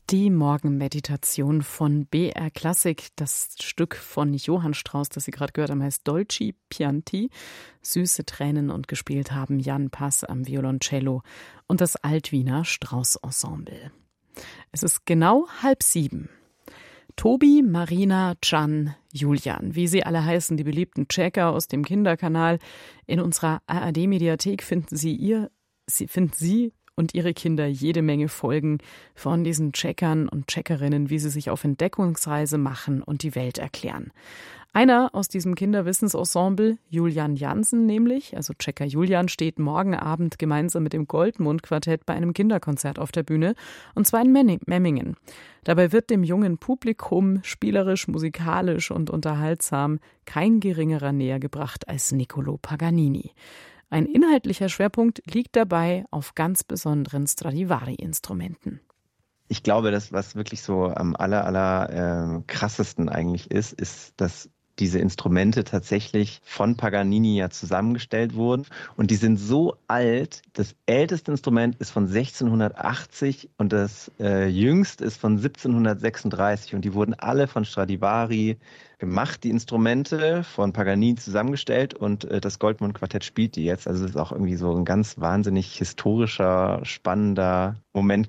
Die Morgenmeditation von BR Klassik. Das Stück von Johann Strauss, das Sie gerade gehört haben, heißt Dolci Pianti. Süße Tränen und gespielt haben Jan Pass am Violoncello und das Altwiener Strauss Ensemble. Es ist genau 6:30. Tobi, Marina, Can, Julian, wie sie alle heißen, die beliebten Checker aus dem Kinderkanal. In unserer ARD-Mediathek finden Sie und Ihre Kinder jede Menge Folgen von diesen Checkern und Checkerinnen, wie sie sich auf Entdeckungsreise machen und die Welt erklären. Einer aus diesem Kinderwissensensemble, Julian Jansen nämlich, also Checker Julian, steht morgen Abend gemeinsam mit dem Goldmund-Quartett bei einem Kinderkonzert auf der Bühne, und zwar in Memmingen. Dabei wird dem jungen Publikum spielerisch, musikalisch und unterhaltsam kein geringerer näher gebracht als Niccolò Paganini. Ein inhaltlicher Schwerpunkt liegt dabei auf ganz besonderen Stradivari-Instrumenten. Ich glaube, das, was wirklich so am krassesten eigentlich ist, dass diese Instrumente tatsächlich von Paganini ja zusammengestellt wurden. Und die sind so alt. Das älteste Instrument ist von 1680 und das jüngste ist von 1736. Und die wurden alle von Stradivari gemacht, die Instrumente von Paganini zusammengestellt, und das Goldmund-Quartett spielt die jetzt. Also es ist auch irgendwie so ein ganz wahnsinnig historischer, spannender Moment